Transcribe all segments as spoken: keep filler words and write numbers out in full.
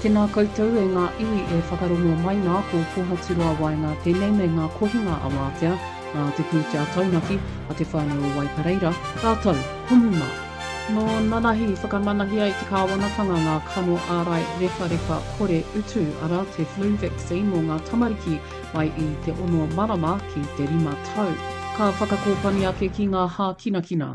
Tēnā koutou e ngā iwi e whakarongo mai ngā ko pohaturua wainga tēnei me ngā kohinga a Wātea, ngā te pūtea taunaki a te whānau o Waipareira, rātou, humuma. No nanahi whakamanahia i te kāwanatanga ngā kano ārai rewharewa kore utu ara te flu vaccine o ngā tamariki mai i te ono marama ki te rima tau. Ka whakakōpani ake ki ngā hā kinakina.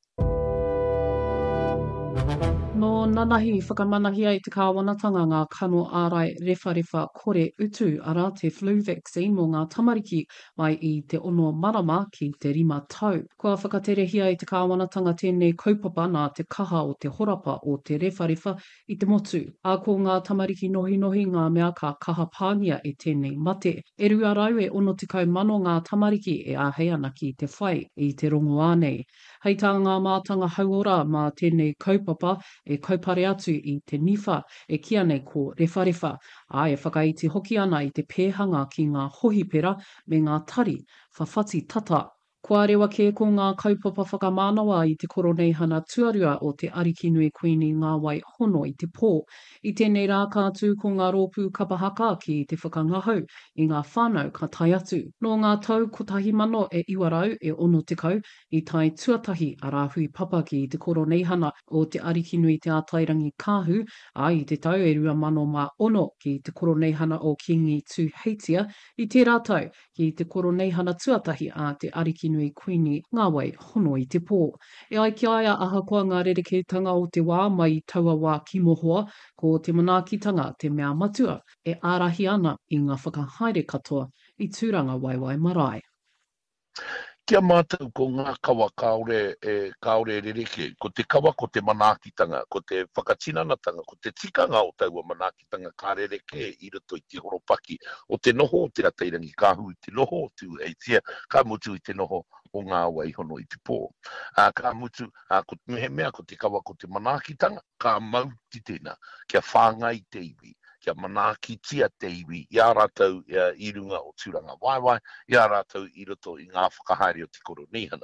No nanahi whakamanahia i te kāwanatanga ngā kano ārai rewharewa kore utu ara te flu vaccine mo ngā tamariki mai i te ono marama ki te rima tau. Kua whakaterehia i te kāwanatanga tēnei kaupapa nā te kaha o te horapa o te rewharewa i te motu. A ko ngā tamariki nohi nohi ngā mea ka kaha pāngia e tēnei mate. E rua rau e ono tikau mano ngā tamariki e āhei ana ki te whai i te rongo ānei. Hei tā ngā mātanga hauora mā tēnei kaupapa e kaupare atu i te niwha e kia nei ko rewharewa, a e whakaiti hoki ana i te pēhanga ki ngā hohipera me ngā tari, whawhati tata. Kua rewa ke ko ngā kaupapa whakamānawa i te koroneihana tuarua o te Arikinui Kuini ngā wai hono i te pō. I tēnei rā kātū ko ngā rōpū kapahaka ki te whakangahau i ngā whānau ka tai atu. No ngā tau kotahi mano e iwarau e ono tekau i tai tuatahi a rāhui papa ki te koroneihana o te Arikinui te ātairangi kāhu, a i te tau e rua mano mā ono ki te koroneihana o Kingi tū Heitia i te rātau ki te koroneihana tuatahi a te Arikinui Nui Kuini ngā wai hono i te pō. E ai ki aia ahakoa ngā rerekētanga o te wā mai i taua wā kimohoa ko te manaakitanga te mea matua e ārahi ana i ngā whakahaere katoa i tūranga waiwai marae. Kia mātou ko ngā kawa kaore e kaore rereke, ko te kawa ko te manaakitanga, ko te whakatinanatanga, ko te tikanga o taua manaakitanga ka rereke i roto i te horopaki o te noho o te atairangi kāhu i te noho o tū Heitia, ka mutu i te noho o ngā wai hono i te pō. Uh, ka mutu, uh, ko te mea ko te kawa ko te manaakitanga, ka mauti tēnā, kia whāngai te iwi. Kia manakitia te iwi, i a rātou uh, i runga o tūranga waiwai, i a rātou i roto i ngā whakahaere o te koronihana.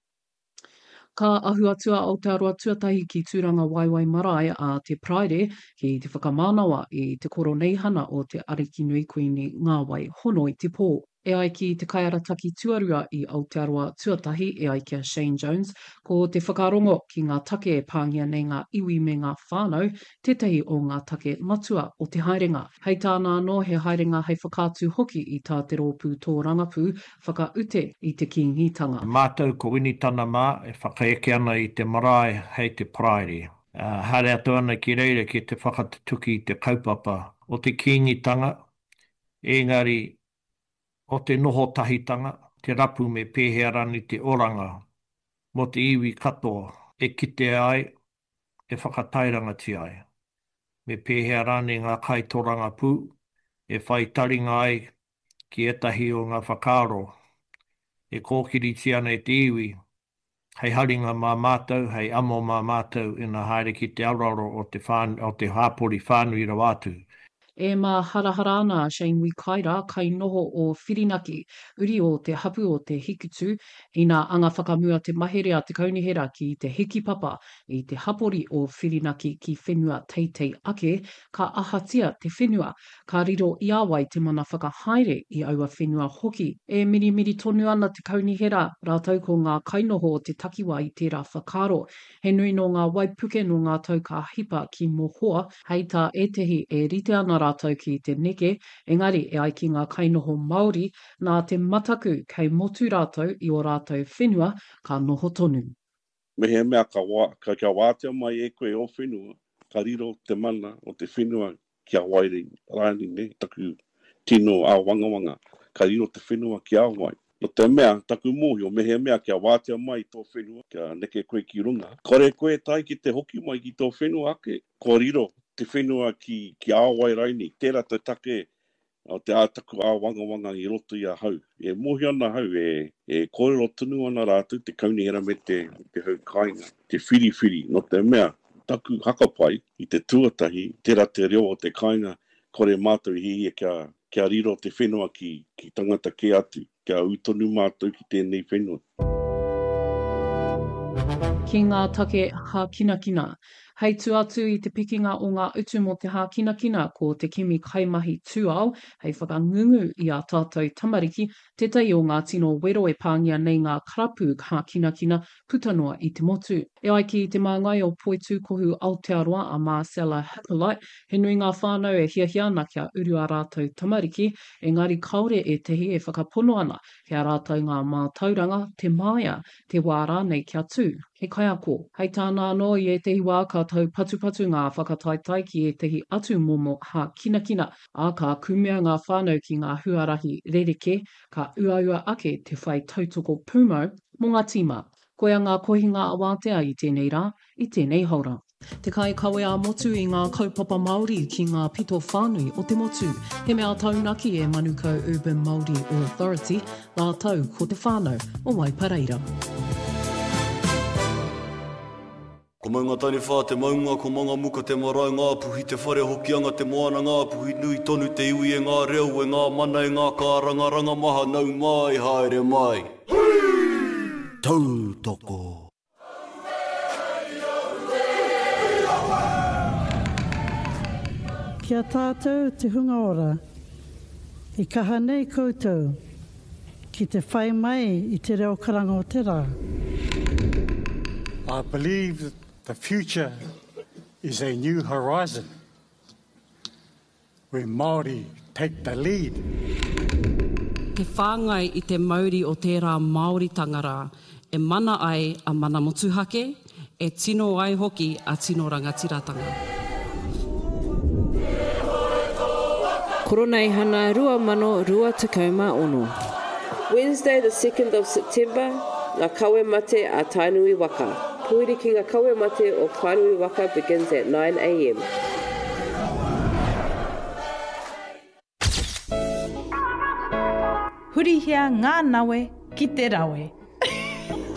Ka ahu atua Aotearoa tuatahi ki tūranga waiwai marae a te Praire ki te whakamānawa i te koroneihana o te Arikinui Kuini ngā wai hono i te pō. E ai ki te kaiarataki tuarua i Aotearoa tuatahi e ai kia Shane Jones, ko te whakarongo ki ngā take e pāngia nei ngā iwi me ngā whānau, tētahi o ngā take matua o te haerenga. Hei tāna anō he haerenga hei whakātu hoki i tā te rōpū tō rangapū whakaute i te kingitanga. Mātou ko wini tana mā e whakaeke ana i te marae hei te Praire. Uh, Hare atu ana ki reira ki te whakatuki i te kaupapa o te kingitanga, engari o te noho tahitanga, te rapu me pēhea rani te oranga, mo te iwi katoa, e kite ai, e whakatairanga ti ai. Me pēhea rani ngā kaitoranga pū, e whai taringa ai ki etahi o ngā whakaro, e kōkiri ti ana e te iwi, hei haringa mā mātou, hei amo mā mātou ina haere ki te auraro o te, whān, o te hāpori whānui rawātu. E mā harahara ana Shane Wikaira kai noho o Whirinaki, uri o te hapu o te hikutu, i nā anga whakamua te mahere a te kaunihera ki te hiki papa i te hapori o Whirinaki ki whenua teitei ake, ka ahatia te whenua, ka riro i awai te mana whakahaere i aua whenua hoki. E miri miri tonu ana te kaunihera, rātau ko ngā kainoho o te takiwa i tērā whakaro, he nui no ngā waipuke no ngā tau ka hipa ki mohoa, hei tā etehi e rite ana rātou ki te neke, engari e ai ki ngā kainoho Māori, nā te mataku kei motu rātou i o rātou whenua ka noho tonu. Mehea mea ka, wā, ka kia wātea mai e koe o whenua, ka riro te mana o te whenua kia wairi, rāni ne, taku tino a wangawanga, ka riro te whenua kia wai. No te mea, taku mōhio, mehea mea kia wātea mai tō whenua, kia neke koe ki runga. Kore koe tai ki te hoki mai ki tō whenua ake, ko riro te whenua ki, ki āwai raini, tērā te take o te ātaku ā wanga wanga i roto i a hau. E mohi ana hau, e, e kōrero tunu ana rātu, te kaunihera me te, te hau kāinga, te whiri whiri. No te mea, taku hakapai i te tuatahi, tērā te reo o te kāinga, kore mātou hi e kia, kia riro te whenua ki, ki tangata ke atu, kia utonu mātou ki tēnei whenua. ki ngā take ha kina kina. Hei tu atu i te pikinga o ngā utu mo te hā kina kina ko te kimi kaimahi tūao, hei whakangungu i a tātou tamariki, tētai o ngā tino wero e pāngia nei ngā karapu hā kina kina putanua i te motu. E ai ki te māngai o Poitu Kohu Aotearoa a Marcella Hippolyte, he nui ngā whānau e hiahia ana kia uru a rātou tamariki, engari kaore e tehi e whakapono ana, he a rātou ngā mātauranga, te māia, te wā rānei kia tū. He kai ako, hei tāna anō i e tehi wā ka tau patupatu ngā whakataitai ki e tehi atu momo hā kina kina, a ka kumea ngā whānau ki ngā huarahi rereke, ka uaua ake te whai tautoko pumo mō ngā tīma. Koia ngā kohinga awātea i tēnei rā, i tēnei haura. Te kai kawe a motu i ngā kaupapa Māori ki ngā pito whānui o te motu. He mea taunaki e Manukau Urban Māori Authority, la tau ko te whānau o Waipareira. Ko maunga tani whā te maunga, ko manga muka te marae ngā puhi, te whare hokianga te moana ngā puhi, nui tonu te iwi e ngā reo, e ngā mana e ngā kāranga ranga maha, nau mai, haere mai. Tautoko. Kia tātou te hunga ora, i kaha nei koutou, ki te whai mai i te reo karanga o te rā. I believe that the future is a new horizon, where Māori take the lead. Te whāngai i te mauri o tērā Māori tangara, e mana ai a mana motuhake, e tino ai hoki a tino rangatiratanga. Koronei hana rua mano rua takauma ono. Wednesday the second of September, ngā kawe mate a Tainui Waka. Puiri ki ngā kawe mate o Tainui Waka begins at nine a m Hurihia ngā nawe ki te rawe.